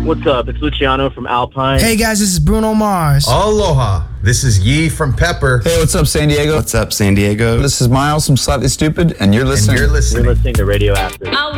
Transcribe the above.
What's up? It's Luciano from Alpine. Hey guys, this is Bruno Mars. Aloha. This is Yee from Pepper. Hey, what's up, San Diego? What's up, San Diego? This is Miles from Slightly Stupid, and you're listening. And you're listening. You're listening to Radio Active.